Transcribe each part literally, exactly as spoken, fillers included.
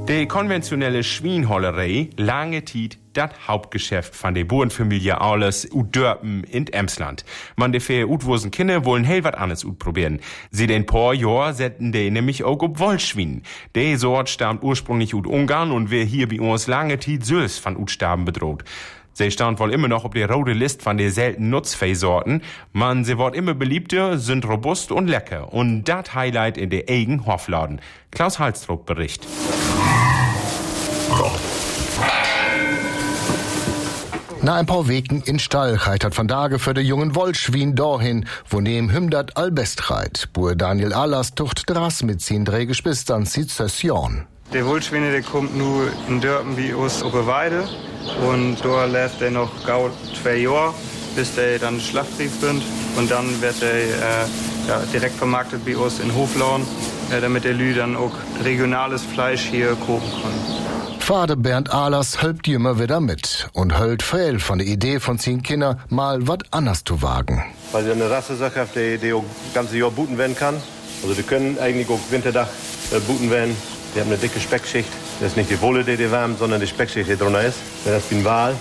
Die konventionelle Schwienhollerei lange Zeit das Hauptgeschäft von der Bauernfamilie Ahlers ut Dörpen in Emsland. Man de für utwosen Kinder wollen hell wat anderes utprobieren. Sie den paar Jahr setzen die nämlich auch ob Wollschwien. Die Sort stammt ursprünglich ut Ungarn und wer hier bei uns lange Zeit Süß von Utstaben bedroht. Sie stand wohl immer noch auf der rote List von der seltenen Nutzviehsorten. Man, sie wird immer beliebter, sind robust und lecker. Und das Highlight in der eigen Hofladen. Klaus Halstrup bericht. Na ein paar Wegen in Stall reitert von Tage für de jungen Wollschwien dahin, wo neben Hümdert allbest reit. Bur Daniel Ahlers tucht dras mit zehn drei Geschwistern Sezession. Der Wollschwine, der kommt nur in Dörpen wie uns auf der Weide. Und da lässt er noch gau zwei Jahre, bis der dann schlachtreif sind. Und dann wird er äh, ja, direkt vermarktet bei uns in Hofladen, äh, damit der Lü dann auch regionales Fleisch hier kaufen kann. Vater Bernd Ahlers hölpt immer wieder mit und höllt fehl von der Idee von zehn Kindern, mal was anders zu wagen. Weil sie eine Rassesache hat, die, die auch das ganze Jahr buten werden kann. Also die können eigentlich auch Winterdach äh, buten werden. Die haben eine dicke Speckschicht. Das ist nicht die Wolle, die die wärmt, sondern die Speckschicht, die drunter ist. Das ist wie ein Wal.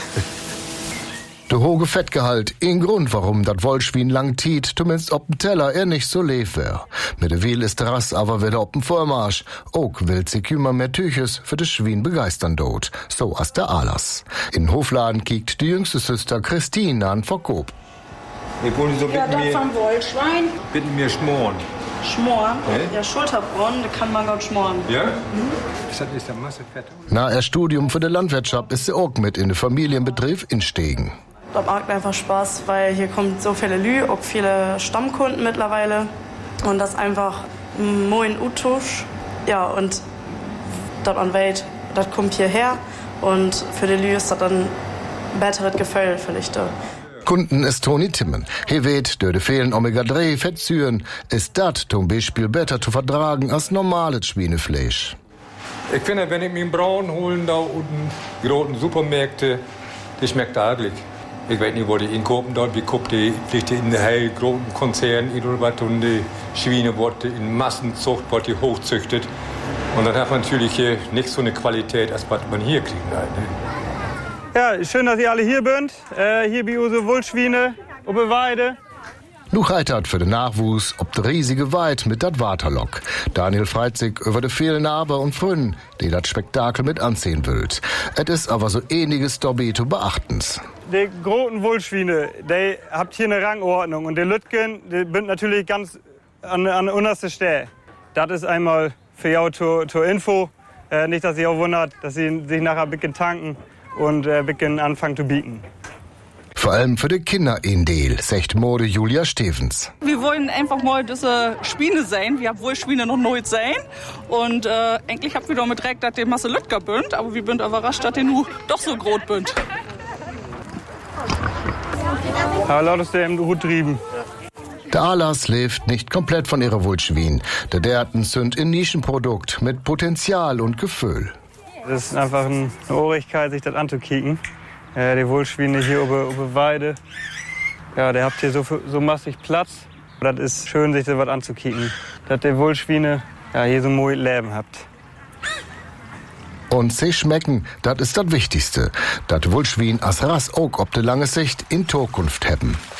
Der hohe Fettgehalt, ein Grund, warum das Wollschwien lang tiet, zumindest ob dem Teller er nicht so leef wär. Mit der Wiel ist der Rass aber wieder op dem Vormarsch. Auch will sie kümmer mehr Tüches für das Schwien begeistern dort. So as der Ahlers. In Hofladen kiekt die jüngste Schwester Christine an Verkauf. Ich wollte so ja, bitten das mir, vom Wollschwein. bitten mir schmoren. Schmoren? Ja? Ja, Schulterbrunnen, da kann man gut schmoren. Ja? Mhm. Das ist der Masse Fett. Na, er Studium für die Landwirtschaft ist sie auch mit in den Familienbetrieb insteigen. Das macht mir einfach Spaß, weil hier kommt so viele Lü, auch viele Stammkunden mittlerweile. Und das einfach moin Utusch. Ja, und das an Welt, das kommt hierher. Und für die Lü ist das dann ein besseres Gefühl vielleicht. Kunden ist Toni Timmen. He weht, durch die fehlen Omega drei Fettsäuren, ist das zum Beispiel besser zu vertragen als normales Schweinefleisch. Ich finde, wenn ich mir einen Braun holen da unten, die großen Supermärkte, das schmeckt eigentlich. Ich weiß nicht, wo die inkopen dort, wie guckt die, vielleicht in den hell großen Konzernen, oder was, und die Schweine wurden in Massenzucht, wird die hochzüchtet. Und dann hat man natürlich hier nicht so eine Qualität, als was man hier kriegt. Halt, ne? Ja, schön, dass ihr alle hier bünd. Äh, hier bei unsere Wollschwine, auf der Weide. Nu reitert für den Nachwuchs ob de riesige Weid mit dat Waterlock. Daniel freut sich über de vielen Aber und Frünen, die dat Spektakel mit ansehen willt. Et is aber so ähnliches Dobby zu beachtens. Die großen Wollschwine, die habt hier eine Rangordnung. Und die Lütgen, die sind natürlich ganz an, an der untersten Stelle. Das ist einmal für jou zur, zur Info. Äh, nicht, dass ihr auch wundert, dass sie sich nachher ein bisschen tanken und äh, ein bisschen anfangen zu bieten. Vor allem für die Kinder in Deel, sagt Mode Julia Stevens. Wir wollen einfach mal diese Schweine sein. Wir haben wohl Schweine noch neu sein. Und äh, eigentlich habt wir damit direkt, dass die Masse Lütger bünd. Aber wir sind überrascht, dass die nu doch so groß bünd. Aber laut ist der im Hut trieben. Der Ahlers lebt nicht komplett von ihrer Wollschwien. Der Derten sind ein Nischenprodukt mit Potenzial und Gefühl. Das ist einfach eine Ohrigkeit, sich das anzukicken. Äh, die Wollschweine hier über, über Weide. Ja, der habt hier so, so massig Platz. Das ist schön, sich das was anzukicken. Dass die Wollschweine ja, hier so ein mooi Leben habt. Und sie schmecken, das ist das Wichtigste. Das Wollschwien as Rass auch ob de lange Sicht in Zukunft haben.